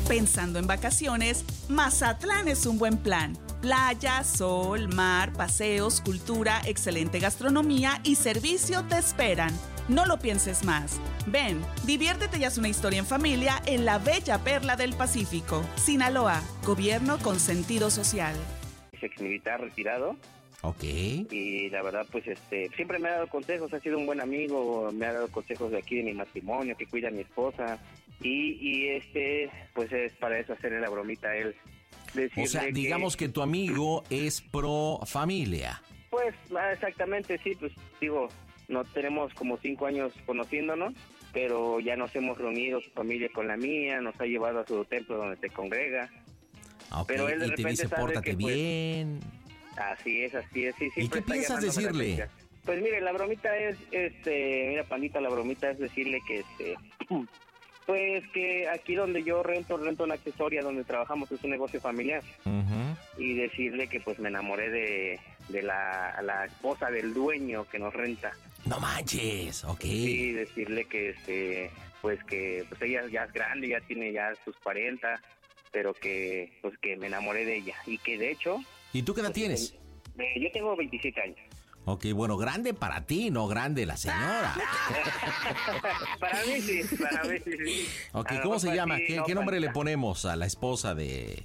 Pensando en vacaciones, Mazatlán es un buen plan. Playa, sol, mar, paseos, cultura, excelente gastronomía y servicio te esperan. No lo pienses más. Ven, diviértete y haz una historia en familia en la bella perla del Pacífico. Sinaloa, gobierno con sentido social. Es exmilitar retirado. Ok. Y la verdad, pues, siempre me ha dado consejos, ha sido un buen amigo, me ha dado consejos de aquí de mi matrimonio, que cuida a mi esposa. Y pues es para eso hacerle la bromita a él. O sea, digamos que tu amigo es pro familia. Pues, exactamente, sí, pues, digo, no tenemos como 5 años conociéndonos, pero ya nos hemos reunido, su familia con la mía, nos ha llevado a su templo donde se congrega. Ok, Pero él de y te repente dice, sabe pórtate que, pues, bien. Así es, sí. ¿Y qué piensas decirle? Pues mire, la bromita es, mira, Pandita, la bromita es decirle que, pues que aquí donde yo rento una accesoria donde trabajamos, es un negocio familiar. Uh-huh. Y decirle que pues me enamoré de la esposa del dueño que nos renta. No manches, ok. Y decirle que pues ella ya es grande, ya tiene ya sus 40, pero que pues que me enamoré de ella y que de hecho. ¿Y tú qué edad tienes? Yo tengo 27 años. Ok, bueno, grande para ti, no grande la señora. Para mí sí. Ok, ¿cómo se llama? ¿Qué nombre le ponemos a la esposa de...?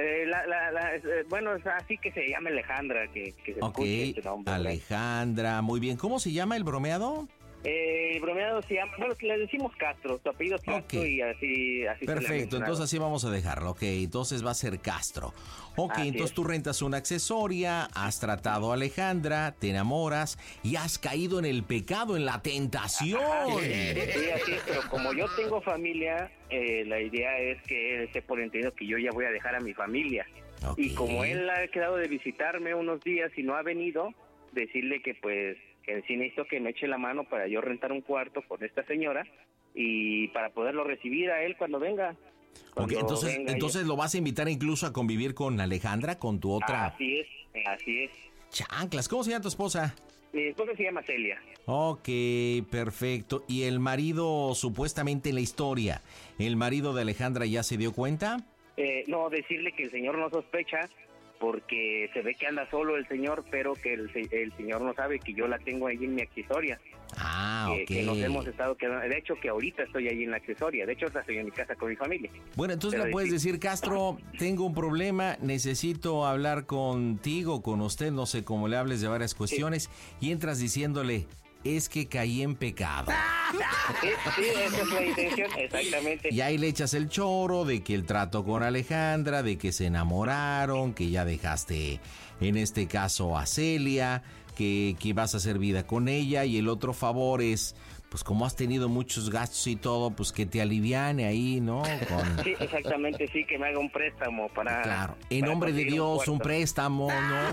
Bueno, es así que se llama Alejandra, que se escuche este nombre. Alejandra, muy bien. ¿Cómo se llama el bromeado? El bromeado se llama, bueno, le decimos Castro, su apellido es Castro, okay. Y así perfecto, entonces así vamos a dejarlo, ok, entonces va a ser Castro. Ok, así entonces es. Tú rentas una accesoria, has tratado a Alejandra, te enamoras y has caído en el pecado, en la tentación. Sí, así es, pero como yo tengo familia, la idea es que él esté por entendido que yo ya voy a dejar a mi familia. Okay. Y como él ha quedado de visitarme unos días y no ha venido, decirle que pues que sí necesito que me eche la mano para yo rentar un cuarto con esta señora y para poderlo recibir a él cuando venga. Ok, entonces lo vas a invitar incluso a convivir con Alejandra, con tu otra... Así es. Chanclas, ¿cómo se llama tu esposa? Mi esposa se llama Celia. Ok, perfecto. ¿Y el marido, supuestamente en la historia, el marido de Alejandra ya se dio cuenta? No, decirle que el señor no sospecha porque se ve que anda solo el señor, pero que el señor no sabe que yo la tengo ahí en mi accesoria. Ok. Que nos hemos estado quedando, de hecho que ahorita estoy ahí en la accesoria, de hecho estoy en mi casa con mi familia. Bueno, entonces le puedes decir, Castro, tengo un problema, necesito hablar contigo, con usted, no sé cómo le hables de varias cuestiones, y entras diciéndole, es que caí en pecado. Sí, esa es la intención, exactamente. Y ahí le echas el choro de que el trato con Alejandra, de que se enamoraron, que ya dejaste, en este caso, a Celia, que vas a hacer vida con ella, y el otro favor es, pues como has tenido muchos gastos y todo, pues que te aliviane ahí, ¿no? Sí, exactamente, sí, que me haga un préstamo para... Claro, en nombre de Dios, un préstamo, ¿no?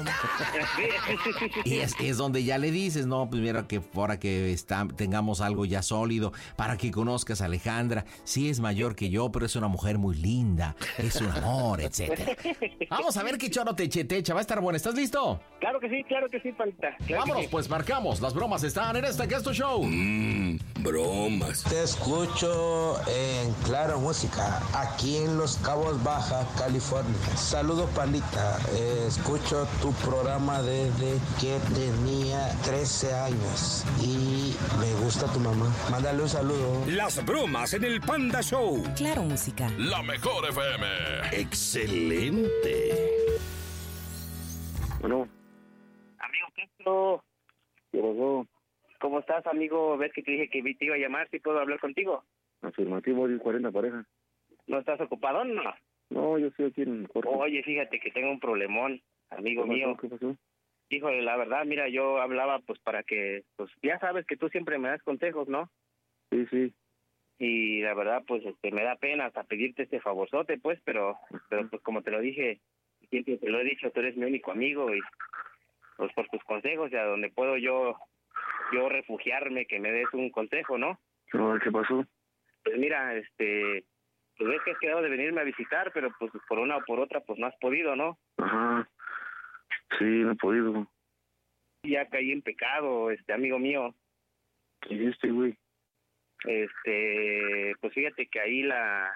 Y es donde ya le dices, no, pues mira, que ahora que tengamos algo ya sólido, para que conozcas a Alejandra, sí es mayor que yo, pero es una mujer muy linda, es un amor, etcétera. Vamos a ver qué choro te echa, va a estar bueno, ¿estás listo? Claro que sí, Palita. Vámonos, pues marcamos, las bromas están en este Casto Show. Bromas. Te escucho en Claro Música, aquí en Los Cabos, Baja California. Saludos, Pandita. Escucho tu programa desde que tenía 13 años y me gusta tu mamá. Mándale un saludo. Las bromas en el Panda Show. Claro Música. La mejor FM. Excelente. Bueno. Amigo Castro. ¿Qué pasó? ¿Cómo estás, amigo? ¿Ves que te dije que te iba a llamar? ¿Sí puedo hablar contigo? Afirmativo, 40 pareja. ¿No estás ocupado? No. No, yo estoy aquí en corto. Oye, fíjate que tengo un problemón, amigo mío. ¿Qué pasó? Híjole, la verdad, mira, yo hablaba pues para que, pues ya sabes que tú siempre me das consejos, ¿no? Sí. Y la verdad, pues me da pena hasta pedirte este favorzote, pues, pero pues como te lo dije, siempre te lo he dicho, tú eres mi único amigo y pues por tus consejos, ya donde puedo yo refugiarme, que me des un consejo, ¿no? ¿Qué pasó? Pues mira, pues ves que has quedado de venirme a visitar, pero pues por una o por otra, pues no has podido, ¿no? Ajá. Sí, no he podido. Ya caí en pecado, amigo mío. ¿Qué hiciste, güey? Pues fíjate que ahí